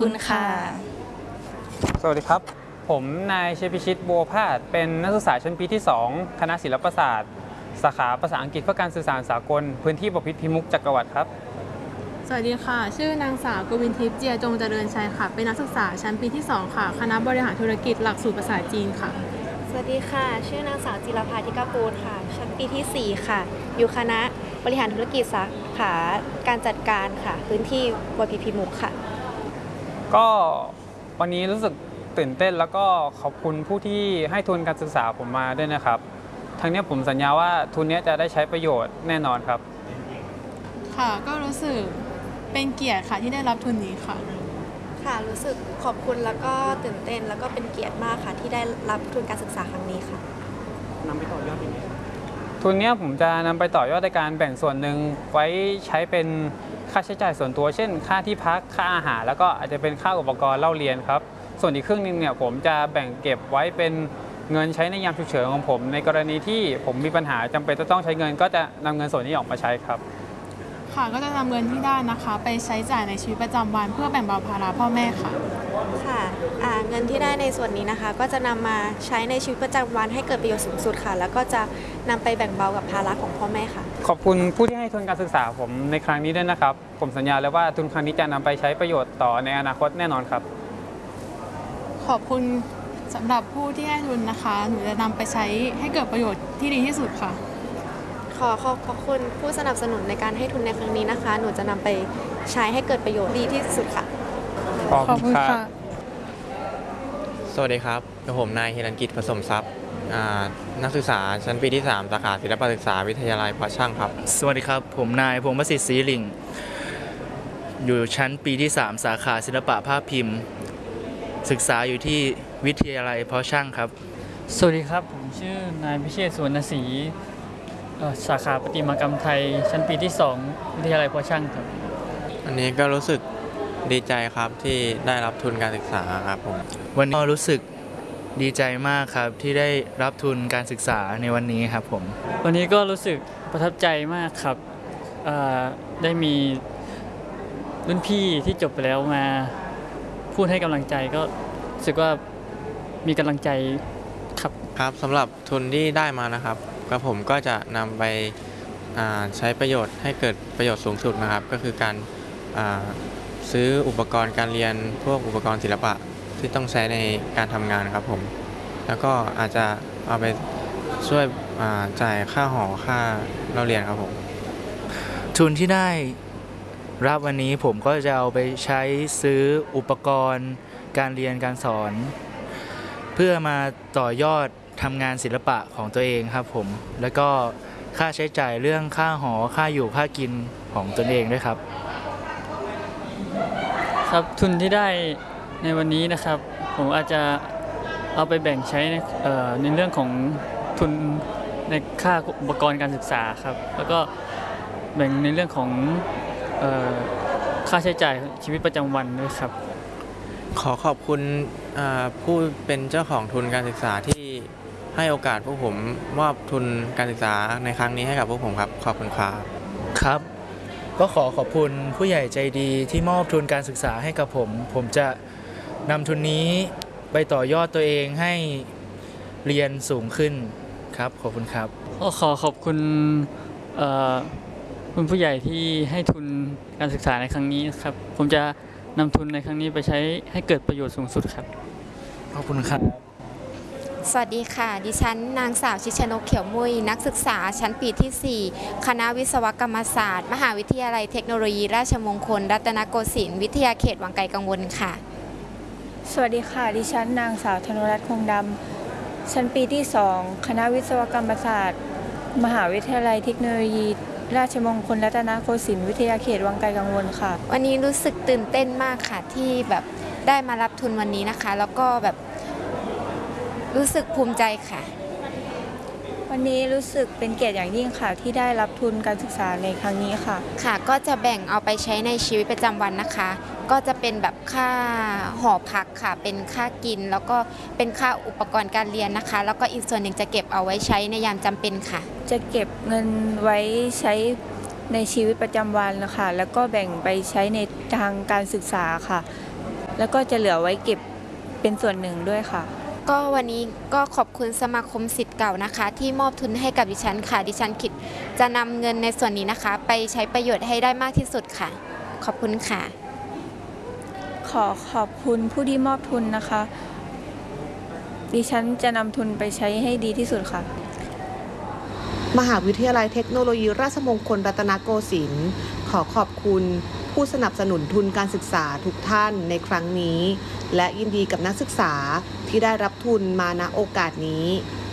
คุณค่ะสวัสดีครับผมนายเชพิชิตบัวพาดเป็นนักศึกษาชั้นปีที่2คณะศิลปศาสตร์สาขาภาษาอังกฤษเพื่อการสื่อสารสากลพื้นที่บพิตรพิมุกจักรวรรดิครับสวัสดีค่ะชื่อนางสาวกวินทิพย์เจียจงเจริญชัยค่ะเป็นนักศึกษาชั้นปีที่2ค่ะคณะบริหารธุรกิจหลักสูตรภาษาจีนค่ะสวัสดีค่ะชื่อนางสาวจิรภาธิกาปูนค่ะชั้นปีที่4ค่ะอยู่คณะบริหารธุรกิจสาขาการจัดการค่ะพื้นที่บพิตรพิมุกค่ะก็วันนี้รู้สึกตื่นเต้นแล้วก็ขอบคุณผู้ที่ให้ทุนการศึกษาผมมาด้วยนะครับทั้งนี้ผมสัญญาว่าทุนนี้จะได้ใช้ประโยชน์แน่นอนครับค่ะก็รู้สึกเป็นเกียรติค่ะที่ได้รับทุนนี้ค่ะค่ะรู้สึกขอบคุณแล้วก็ตื่นเต้นแล้วก็เป็นเกียรติมากค่ะที่ได้รับทุนการศึกษาครั้งนี้ค่ะนำไปต่อยอดยังไงทุนนี้ผมจะนำไปต่อยอดในการแบ่งส่วนหนึ่งไว้ใช้เป็นค่าใช้จ่ายส่วนตัวเช่นค่าที่พักค่าอาหารแล้วก็อาจจะเป็นค่าอุปกรณ์เล่าเรียนครับส่วนอีกครึ่งนึงเนี่ยผมจะแบ่งเก็บไว้เป็นเงินใช้ในยามฉุกเฉินของผมในกรณีที่ผมมีปัญหาจำเป็นต้องใช้เงินก็จะนำเงินส่วนนี้ออกมาใช้ครับค่ะก็จะนำเงินที่ได้นะคะไปใช้จ่ายในชีวิตประจำวันเพื่อแบ่งเบาภาระพ่อแม่ค่ะค่ะเงินที่ได้ในส่วนนี้นะคะก็จะนำมาใช้ในชีวิตประจำวันให้เกิดประโยชน์สูงสุดค่ะแล้วก็จะนำไปแบ่งเบากับภาระของพ่อแม่ค่ะขอบคุณผู้ที่ให้ทุนการศึกษาผมในครั้งนี้ด้วยนะครับผมสัญญาเลยว่าทุนครั้งนี้จะนำไปใช้ประโยชน์ต่อในอนาคตแน่นอนครับขอบคุณสำหรับผู้ที่ให้ทุนนะคะหนูจะนำไปใช้ให้เกิดประโยชน์ที่ดีที่สุดค่ะขอบคุณผู้สนับสนุนในการให้ทุนในครั้งนี้นะคะหนูจะนำไปใช้ให้เกิดประโยชน์ดีที่สุดค่ะขอบคุณค่ะสวัสดีครับผมนายเฮรันกิจผสมทรัพย์นักศึกษาชั้นปีที่3สาขาศิลปศึกษาวิทยาลัยเพาะช่างครับสวัสดีครับผมนายพงศ์ประสิทธิ์ศรีลิงอยู่ชั้นปีที่3สาขาศิลปะภาพพิมพ์ศึกษาอยู่ที่วิทยาลัยเพาะช่างครับสวัสดีครับผมชื่อนายพิเชษฐ์สุวรรณศรีสาขาประติมากรรมไทยชั้นปีที่2วิทยาลัยเพาะช่างครับอันนี้ก็รู้สึกดีใจครับที่ได้รับทุนการศึกษาครับผมวันนี้รู้สึกดีใจมากครับที่ได้รับทุนการศึกษาในวันนี้ครับผมวันนี้ก็รู้สึกประทับใจมากครับได้มีรุ่นพี่ที่จบไปแล้วมาพูดให้กำลังใจก็รู้สึกว่ามีกำลังใจครับสำหรับทุนที่ได้มานะครับก็ผมก็จะนำไปใช้ประโยชน์ให้เกิดประโยชน์สูงสุดนะครับก็คือการซื้ออุปกรณ์การเรียนพวกอุปกรณ์ศิลปะที่ต้องใช้ในการทำงานครับผมแล้วก็อาจจะเอาไปช่วยจ่ายค่าหอค่าเล่าเรียนครับผมทุนที่ได้รับวันนี้ผมก็จะเอาไปใช้ซื้ออุปกรณ์การเรียนการสอนเพื่อมาต่อยอดทำงานศิลปะของตัวเองครับผมแล้วก็ค่าใช้จ่ายเรื่องค่าหอค่าอยู่ค่ากินของตนเองด้วยครับครับทุนที่ได้ในวันนี้นะครับผมอาจจะเอาไปแบ่งใช้ในเรื่องของทุนในค่าอุปกรณ์การศึกษาครับแล้วก็แบ่งในเรื่องของค่าใช้จ่ายชีวิตประจำวันด้วยครับขอขอบคุณผู้เป็นเจ้าของทุนการศึกษาที่ให้โอกาสพวกผมมอบทุนการศึกษาในครั้งนี้ให้กับพวกผมครับขอบคุณครับครับก็ขอบคุณผู้ใหญ่ใจดีที่มอบทุนการศึกษาให้กับผมจะนำทุนนี้ไปต่อยอดตัวเองให้เรียนสูงขึ้นครับขอบคุณครับก็ขอบคุณคุณผู้ใหญ่ที่ให้ทุนการศึกษาในครั้งนี้ครับผมจะนำทุนในครั้งนี้ไปใช้ให้เกิดประโยชน์สูงสุดครับขอบคุณครับสวัสดีค่ะดิฉันนางสาวชิชนกเขียวมุยนักศึกษาชั้นปีที่4คณะวิศวกรรมศาสตร์มหาวิทยาลัยเทคโนโลยีราชมงคลรัตนโกสินทร์วิทยาเขตวังไกลกังวลค่ะสวัสดีค่ะดิฉันนางสาวธนรัตน์คงดำชั้นปีที่2คณะวิศวกรรมศาสตร์มหาวิทยาลัยเทคโนโลยีราชมงคลรัตนโกสินทร์วิทยาเขตวังไกลกังวลค่ะวันนี้รู้สึกตื่นเต้นมากค่ะที่แบบได้มารับทุนวันนี้นะคะแล้วก็แบบรู้สึกภูมิใจค่ะวันนี้รู้สึกเป็นเกียรติอย่างยิ่งค่ะที่ได้รับทุนการศึกษาในครั้งนี้ค่ะค่ะก็จะแบ่งเอาไปใช้ในชีวิตประจำวันนะคะก็จะเป็นแบบค่าหอพักค่ะเป็นค่ากินแล้วก็เป็นค่าอุปกรณ์การเรียนนะคะแล้วก็อีกส่วนหนึ่งจะเก็บเอาไว้ใช้ในยามจำเป็นค่ะจะเก็บเงินไว้ใช้ในชีวิตประจำวันนะคะแล้วก็แบ่งไปใช้ในทางการศึกษาค่ะแล้วก็จะเหลือไว้เก็บเป็นส่วนหนึ่งด้วยค่ะก็วันนี้ก็ขอบคุณสมาคมศิษย์เก่านะคะ ที่มอบทุนให้กับดิฉันค่ะ ดิฉันคิดจะนำเงินในส่วนนี้นะคะ ไปใช้ประโยชน์ให้ได้มากที่สุดค่ะ ขอบคุณค่ะขอขอบคุณผู้ที่มอบทุนนะคะ ดิฉันจะนำทุนไปใช้ให้ดีที่สุดค่ะมหาวิทยาลัยเทคโนโลยีราชมงคลรัตนโกสินทร์ขอขอบคุณผู้สนับสนุนทุนการศึกษาทุกท่านในครั้งนี้และยินดีกับนักศึกษาที่ได้รับทุนมาณโอกาสนี้